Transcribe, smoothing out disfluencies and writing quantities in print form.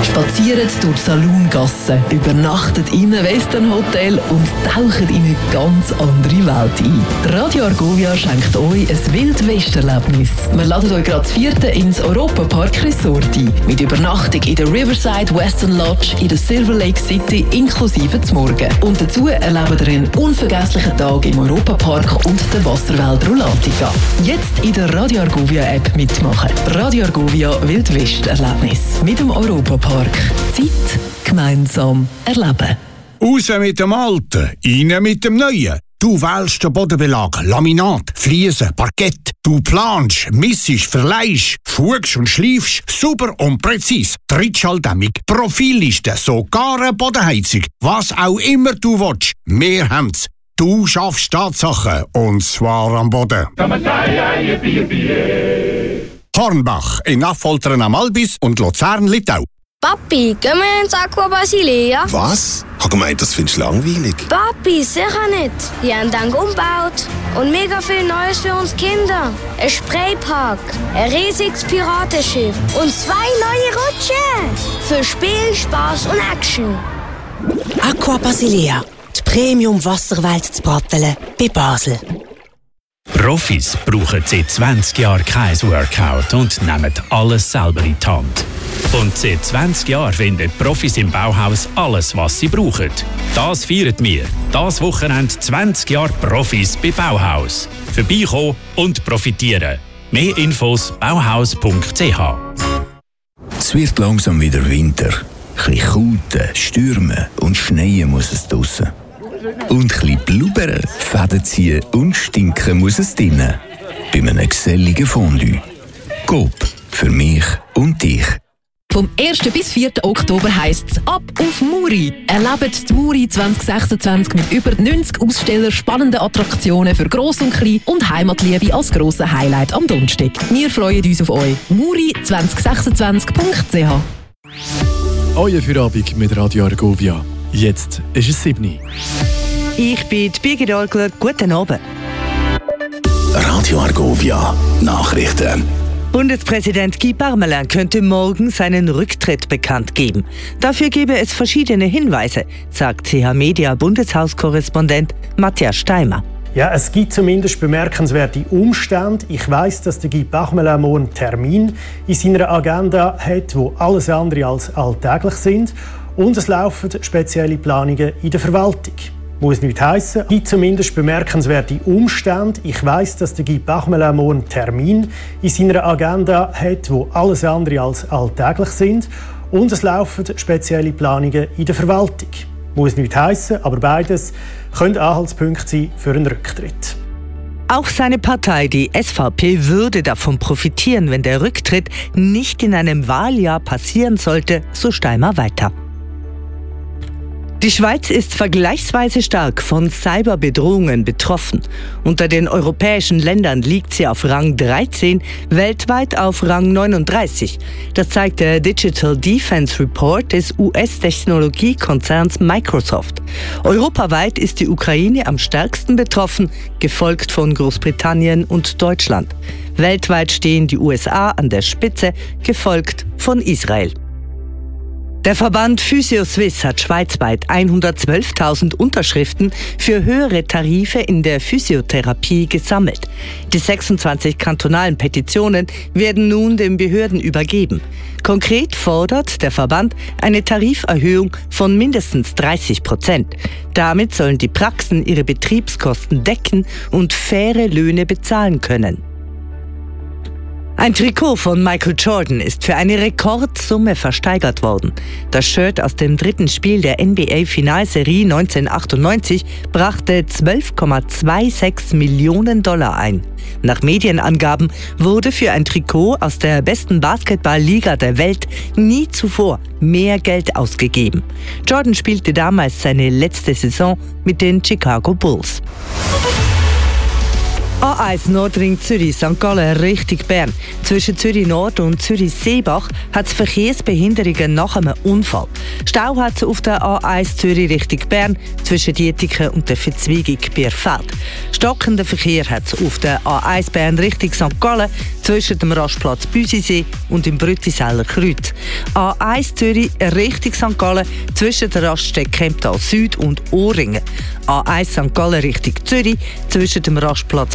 Spaziert durch die Saloongassen, übernachtet in einem Westernhotel und taucht in eine ganz andere Welt ein. Radio Argovia schenkt euch ein Wildwest-Erlebnis. Wir laden euch gerade das 4. ins Europa-Park Resort ein. Mit Übernachtung in der Riverside Western Lodge in der Silver Lake City inklusive zum Morgen. Und dazu erlebt ihr einen unvergesslichen Tag im Europa-Park und der Wasserwelt Rulatica. Jetzt in der Radio Argovia App mitmachen. Radio Argovia Wildwest-Erlebnis mit dem Europa-Park. Zeit gemeinsam erleben. Raus mit dem Alten, rein mit dem Neuen. Du wählst den Bodenbelag, Laminat, Fliesen, Parkett. Du planst, missest, verleihst, fugst und schleifst, super und präzise. Trittschalldämmung, Profilliste, sogar eine Bodenheizung. Was auch immer du willst, wir haben's. Du schaffst Tatsachen, und zwar am Boden. Hornbach in Affoltern am Albis und Luzern-Litau. Papi, gehen wir ins Aqua Basilea? Was? Ich habe gemeint, das findest du langweilig. Papi, sicher nicht. Die haben dann umgebaut. Und mega viel Neues für uns Kinder. Ein Spraypark, ein riesiges Piratenschiff und 2 neue Rutschen. Für Spiel, Spaß und Action. Aqua Basilea, die Premium-Wasserwelt zu Brattelen bei Basel. Profis brauchen seit 20 Jahren kein Workout und nehmen alles selber in die Hand. Und seit 20 Jahren finden Profis im Bauhaus alles, was sie brauchen. Das feiern wir. Das Wochenende 20 Jahre Profis bei Bauhaus. Vorbeikommen und profitieren. Mehr Infos bauhaus.ch. Es wird langsam wieder Winter. Ein bisschen Kauten, Stürmen und Schneien muss es draussen. Und ein bisschen blubbern, Fäden ziehen und stinken muss es drinnen. Bei einem geselligen Fondue. Coop, für mich und dich. Vom 1. bis 4. Oktober heisst es «Ab auf Muri». Erlebt die Muri 2026 mit über 90 Ausstellern, spannenden Attraktionen für Gross und Klein und Heimatliebe als grosses Highlight am Donnerstag. Wir freuen uns auf euch. muri2026.ch. Euer Feierabend mit Radio Argovia. Jetzt ist es 7 Uhr. Ich bin die Birgit Orgler. Guten Abend. Radio Argovia, Nachrichten. Bundespräsident Guy Parmelin könnte morgen seinen Rücktritt bekannt geben. Dafür gebe es verschiedene Hinweise, sagt CH-Media-Bundeshauskorrespondent Matthias Steimer. Ja, es gibt zumindest bemerkenswerte Umstände. Ich weiss, dass der Guy Parmelin morgen einen Termin in seiner Agenda hat, wo alles andere als alltäglich sind. Und es laufen spezielle Planungen in der Verwaltung. Muss nichts heissen. Es gibt zumindest bemerkenswerte Umstände. Ich weiss, dass der Guy Parmelin morgen einen Termin in seiner Agenda hat, wo alles andere als alltäglich sind. Und es laufen spezielle Planungen in der Verwaltung. Muss nichts heissen, aber beides können Anhaltspunkte sein für einen Rücktritt. Auch seine Partei, die SVP, würde davon profitieren, wenn der Rücktritt nicht in einem Wahljahr passieren sollte, so Steimer weiter. Die Schweiz ist vergleichsweise stark von Cyberbedrohungen betroffen. Unter den europäischen Ländern liegt sie auf Rang 13, weltweit auf Rang 39. Das zeigt der Digital Defense Report des US-Technologiekonzerns Microsoft. Europaweit ist die Ukraine am stärksten betroffen, gefolgt von Großbritannien und Deutschland. Weltweit stehen die USA an der Spitze, gefolgt von Israel. Der Verband Physio-Swiss hat schweizweit 112.000 Unterschriften für höhere Tarife in der Physiotherapie gesammelt. Die 26 kantonalen Petitionen werden nun den Behörden übergeben. Konkret fordert der Verband eine Tariferhöhung von mindestens 30%. Damit sollen die Praxen ihre Betriebskosten decken und faire Löhne bezahlen können. Ein Trikot von Michael Jordan ist für eine Rekordsumme versteigert worden. Das Shirt aus dem 3. Spiel der NBA-Finalserie 1998 brachte $12,26 Millionen ein. Nach Medienangaben wurde für ein Trikot aus der besten Basketballliga der Welt nie zuvor mehr Geld ausgegeben. Jordan spielte damals seine letzte Saison mit den Chicago Bulls. A1 Nordring Zürich, St. Gallen Richtung Bern. Zwischen Zürich Nord und Zürich Seebach hat es Verkehrsbehinderungen nach einem Unfall. Stau hat es auf der A1 Zürich Richtung Bern zwischen Dietiken und der Verzweigung Bierfeld. Stockenden Verkehr hat es auf der A1 Bern Richtung St. Gallen zwischen dem Rastplatz Büsisee und dem Brüttiseller Kreuz. A1 Zürich Richtung St. Gallen zwischen der Raststätte Kemptal Süd und Ohrringen. A1 St. Gallen Richtung Zürich zwischen dem Rastplatz